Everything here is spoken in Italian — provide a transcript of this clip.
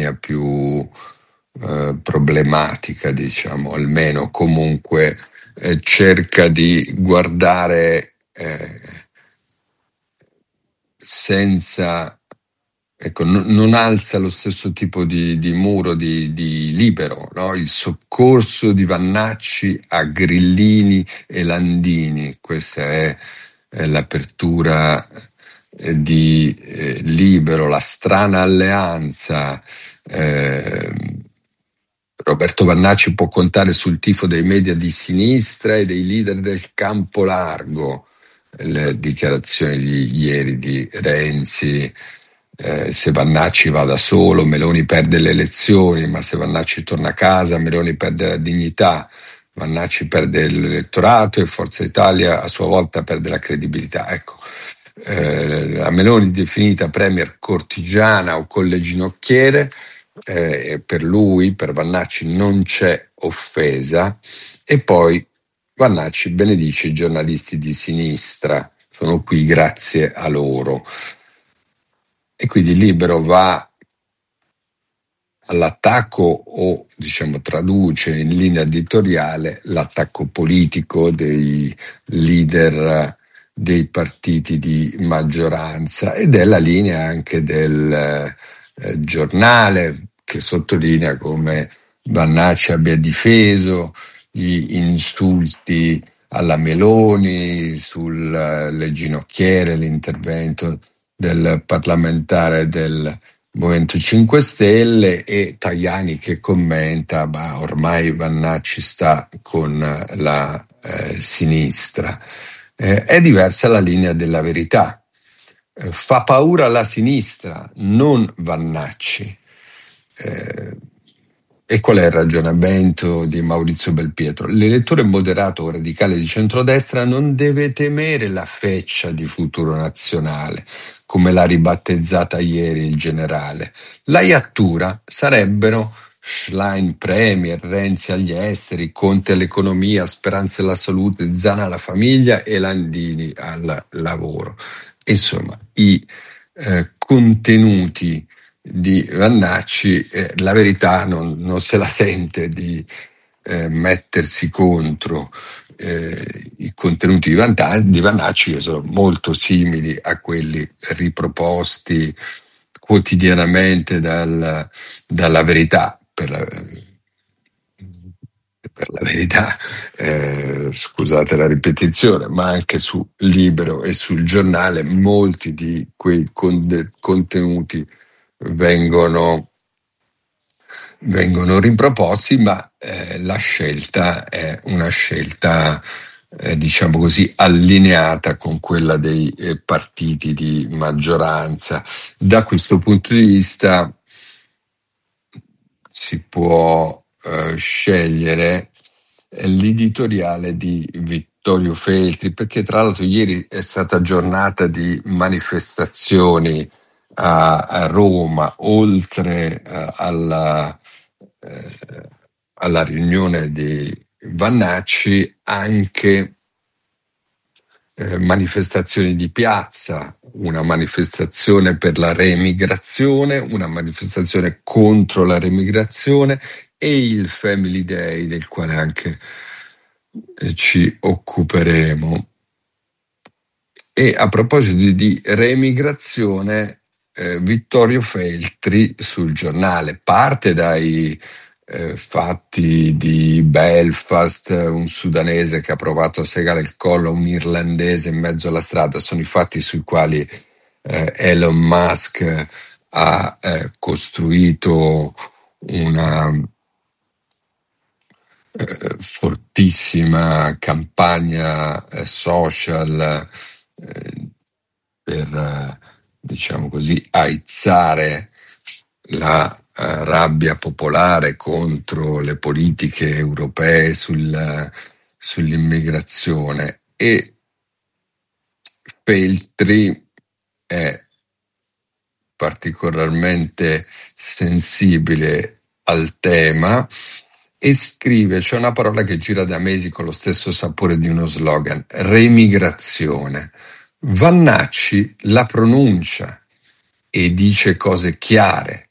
linea più problematica, diciamo, almeno comunque cerca di guardare senza, ecco, non alza lo stesso tipo di muro di Libero, no? Il soccorso di Vannacci a Grillini e Landini, questa è l'apertura di Libero, la strana alleanza. Roberto Vannacci può contare sul tifo dei media di sinistra e dei leader del campo largo. Le dichiarazioni di ieri di Renzi, se Vannacci va da solo, Meloni perde le elezioni, ma se Vannacci torna a casa, Meloni perde la dignità, Vannacci perde l'elettorato e Forza Italia a sua volta perde la credibilità. Ecco, la Meloni definita premier cortigiana o colleginocchiere, per lui, per Vannacci, non c'è offesa, e poi Vannacci benedice i giornalisti di sinistra, sono qui grazie a loro. E quindi Libero va all'attacco o, diciamo, traduce in linea editoriale l'attacco politico dei leader dei partiti di maggioranza, ed è la linea anche del giornale, che sottolinea come Vannacci abbia difeso gli insulti alla Meloni sulle ginocchiere, l'intervento del parlamentare del Movimento 5 Stelle, e Tajani che commenta: ma ormai Vannacci sta con la sinistra. È diversa la linea della Verità. Fa paura alla sinistra, non Vannacci. E qual è il ragionamento di Maurizio Belpietro? L'elettore moderato o radicale di centrodestra non deve temere la feccia di Futuro Nazionale, come l'ha ribattezzata ieri il generale. La iattura sarebbero Schlein premier, Renzi agli esteri, Conte all'economia, Speranza alla salute, Zan alla famiglia e Landini al lavoro. Insomma, i contenuti di Vannacci, la Verità non se la sente di mettersi contro i contenuti di Vannacci, che sono molto simili a quelli riproposti quotidianamente dalla Verità. Per la Verità, scusate la ripetizione, ma anche su Libero e sul Giornale molti di quei contenuti vengono riproposti, ma la scelta è una scelta, diciamo così, allineata con quella dei partiti di maggioranza. Da questo punto di vista si può scegliere l'editoriale di Vittorio Feltri, perché tra l'altro ieri è stata giornata di manifestazioni a Roma, oltre alla riunione di Vannacci, anche manifestazioni di piazza, una manifestazione per la reemigrazione, una manifestazione contro la reemigrazione e il Family Day, del quale anche ci occuperemo. E a proposito di reemigrazione, Vittorio Feltri sul Giornale parte dai fatti di Belfast, un sudanese che ha provato a segare il collo a un irlandese in mezzo alla strada. Sono i fatti sui quali Elon Musk ha costruito una fortissima campagna social per, diciamo così, aizzare la rabbia popolare contro le politiche europee sull'immigrazione. E Feltri è particolarmente sensibile al tema e scrive: c'è una parola che gira da mesi con lo stesso sapore di uno slogan: remigrazione. Vannacci la pronuncia e dice cose chiare,